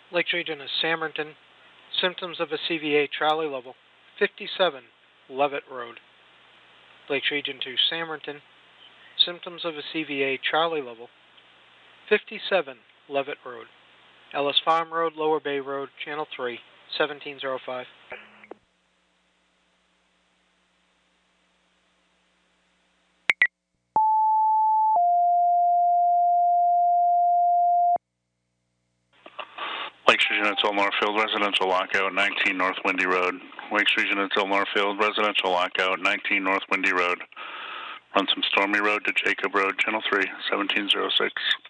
Lakes Region is Samerton. Symptoms of a CVA trolley level 57 Levitt Road. Lakes Region to Samerton. Symptoms of a CVA trolley level 57 Levitt Road. Ellis Farm Road, Lower Bay Road, Channel 3, 1705. Lakes Region at Northfield, residential lockout, 19 North Windy Road. Lakes Region at Northfield, residential lockout, 19 North Windy Road. Run some Stormy Road to Jacob Road, Channel 3, 1706.